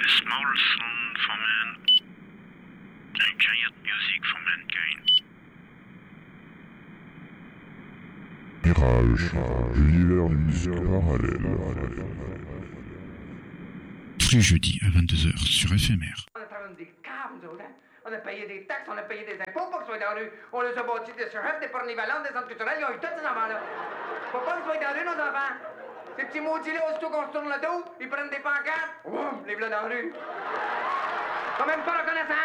A small song for man. A giant music for mankind. Mirage, l'univers d'une musique parallèle. Tous les jeudis à 22h sur FMR. On a travaillé des caves, nous autres, hein? On a payé des taxes, on a payé des impôts pour qu'ils soient dans la rue. On les a bâtis des surhettes, des pornivalantes, des centres culturels, ils ont eu tous ces enfants-là. Faut pas qu'ils soient dans la rue, nos enfants. Ces petits maudits-là, aussitôt qu'on se tourne le dos, ils prennent des pancartes, oum, les voilà dans la rue. Sont même pas reconnaissants.